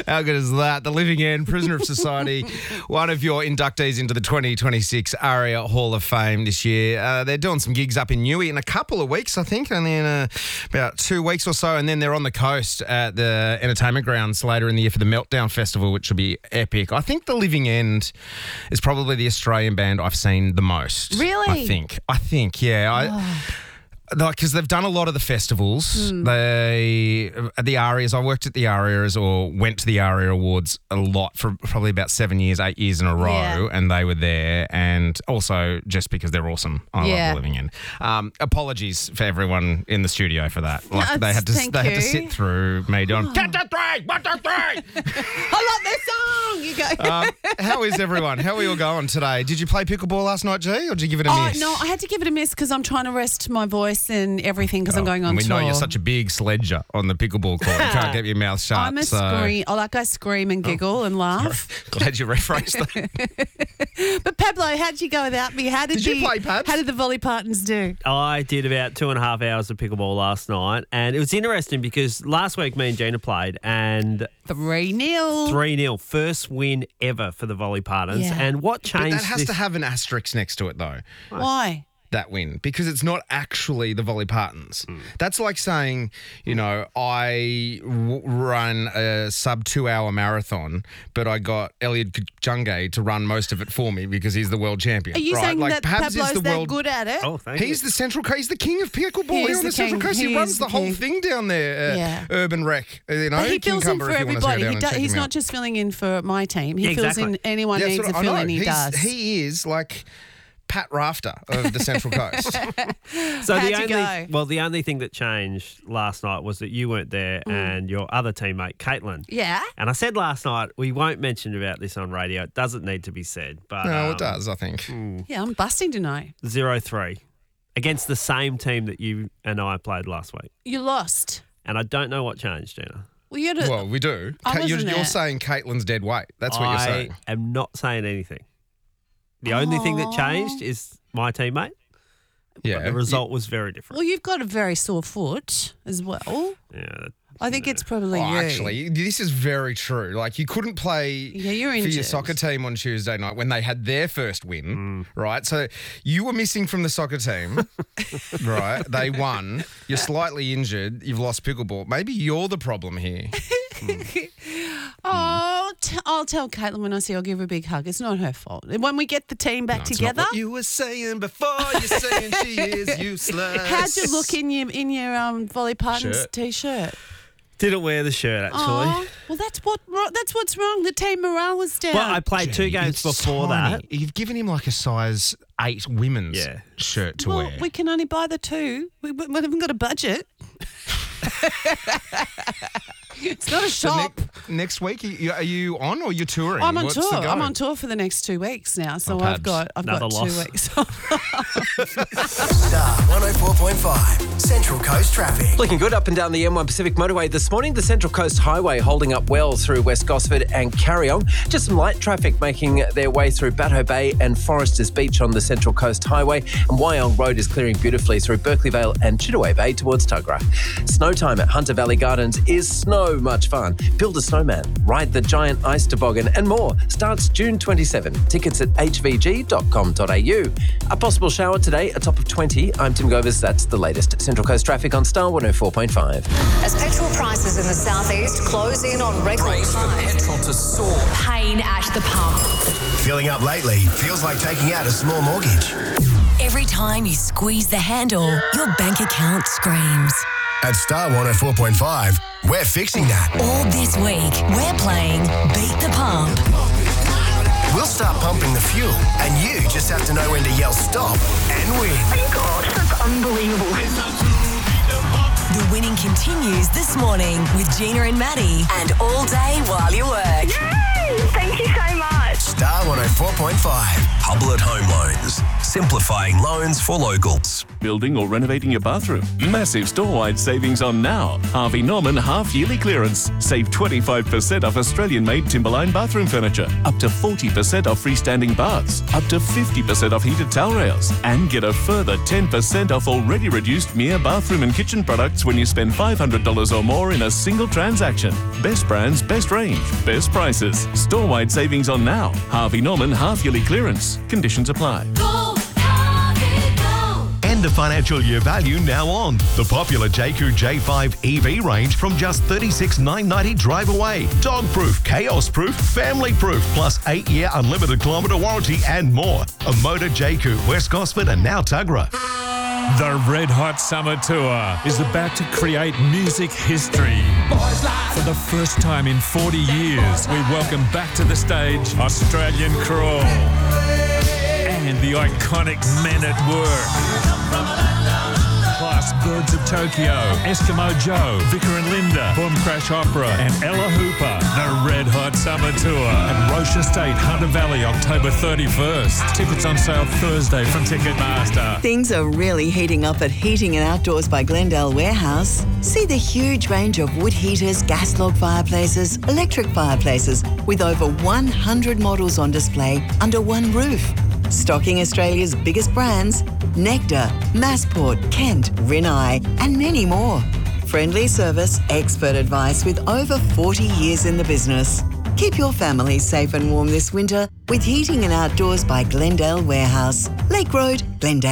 How good is that? The Living End, Prisoner of Society, one of your inductees into the 2026 ARIA Hall of Fame this year. They're doing some gigs up in Newey in a couple of weeks, I think, only in about 2 weeks or so, and then they're on the coast at the Entertainment Grounds later in the year for the Meltdown Festival, which will be epic. I think The Living End is probably the Australian band I've seen the most. Really? I think, yeah. Because they've done a lot of the festivals. The ARIAs, I worked at the ARIAs or went to the ARIA Awards a lot for probably about 8 years in a row, and they were there. And also just because they're awesome. I love The Living End. Apologies for everyone in the studio for that. Like they had to sit through me doing 1, 2, 3, 1, 2, 3. I love this song. You go. How is everyone? How are you all going today? Did you play pickleball last night, G, or did you give it a miss? No, I had to give it a miss because I'm trying to rest my voice and everything because I'm going on tour. We know you're such a big sledger on the pickleball court. You can't get your mouth shut. I'm a scream. I scream and giggle and laugh. Glad you rephrased that. But Pablo, how'd you go without me? Did you play, Pabs? How did the Volley Partons do? I did about 2.5 hours of pickleball last night, and it was interesting because last week me and Gina played, and 3-0. 3-0, first win ever for the Volley Partons. Yeah. And what changed? But that has to have an asterisk next to it, though. Why? That win, because it's not actually the Volley Partons. That's like saying, I run a sub 2-hour marathon, but I got Elliot Kipchoge to run most of it for me because he's the world champion. Are you saying that Pablo's that good at it? Oh, thank you. He's the Central Coast. He's the king of pickleball. He's on the Central Coast. He runs the whole thing down there. Urban Rec. But he fills in for everybody. He's not just filling in for my team. He fills in anyone needs a fill in. He does. He is like Pat Rafter of the Central Coast. So How'd the only thing that changed last night was that you weren't there and your other teammate, Caitlin. Yeah. And I said last night, we won't mention about this on radio. It doesn't need to be said. But no, it does, I think. Yeah, I'm busting to know. 0-3 against the same team that you and I played last week. You lost. And I don't know what changed, Gina. Well, we do. You're saying Caitlin's dead weight. That's what you're saying. I am not saying anything. The only thing that changed is my teammate. Yeah. But the result was very different. Well, you've got a very sore foot as well. Yeah. I think it's probably you. Actually, this is very true. Like, you couldn't play you're for injured. your soccer team on Tuesday night when they had their first win, right? So you were missing from the soccer team, right? They won. You're slightly injured. You've lost pickleball. Maybe you're the problem here. I'll tell Caitlin when I see her. I'll give her a big hug. It's not her fault. When we get the team back together. It's not what you were saying before. You're saying she is useless. How'd you look in your Volley Partons t-shirt? Didn't wear the shirt, actually. Oh, well, that's what's wrong. The team morale was down. Well, I played 2 games before that. You've given him like a size 8 women's shirt to wear. We can only buy the 2. We haven't got a budget. It's not a shop. So next week, are you on or you're touring? I'm on What's tour. the go? I'm on tour for the next 2 weeks now, so I've got 2 weeks. Star 104.5 Central Coast traffic. Looking good up and down the M1 Pacific Motorway this morning. The Central Coast Highway holding up well through West Gosford and Carryong. Just some light traffic making their way through Batto Bay and Foresters Beach on the Central Coast Highway. And Wyong Road is clearing beautifully through Berkeley Vale and Chittaway Bay towards Tuggerah. Snow time at Hunter Valley Gardens is so much fun. Build a snowman, ride the giant ice toboggan and more. Starts June 27. Tickets at hvg.com.au. A possible shower today, a top of 20. I'm Tim Govers. That's the latest Central Coast traffic on Star 104.5. As petrol prices in the southeast close in on record Race for highs. petrol to soar. Pain at the pump. Filling up lately feels like taking out a small mortgage. Every time you squeeze the handle, your bank account screams. At Star 104.5, we're fixing that. All this week, we're playing Beat the Pump. We'll start pumping the fuel, and you just have to know when to yell stop and win. Oh my gosh, that's unbelievable. The winning continues this morning with Gina and Maddie, and all day while you work. Yay! Thank you so much. Star 104.5. Hublet Home Loans. Simplifying loans for locals. Building or renovating your bathroom? Massive store-wide savings on now. Harvey Norman half-yearly clearance. Save 25% off Australian-made Timberline bathroom furniture. Up to 40% off freestanding baths. Up to 50% off heated towel rails. And get a further 10% off already reduced Mia bathroom and kitchen products when you spend $500 or more in a single transaction. Best brands, best range, best prices. Store-wide savings on now. Harvey Norman half-yearly clearance. Conditions apply. End of financial year value now on the popular Jayco J5 EV range from just $36,990 drive away. Dog-proof, chaos-proof, family-proof, plus 8-year unlimited kilometre warranty and more. A Motor Jayco, West Gosford and now Tuggerah. The Red Hot Summer Tour is about to create music history. For the first time in 40 years, we welcome back to the stage Australian Crawl and the iconic Men at Work. Plus Birds of Tokyo, Eskimo Joe, Vicar and Linda, Boom Crash Opera and Ella Hooper. The Red Hot Summer Tour at Roche Estate, Hunter Valley, October 31st. Tickets on sale Thursday from Ticketmaster. Things are really heating up at Heating and Outdoors by Glendale Warehouse. See the huge range of wood heaters, gas log fireplaces, electric fireplaces with over 100 models on display under one roof. Stocking Australia's biggest brands, Nectar, Massport, Kent, Rinnai, and many more. Friendly service, expert advice with over 40 years in the business. Keep your family safe and warm this winter with Heating and Outdoors by Glendale Warehouse. Lake Road, Glendale.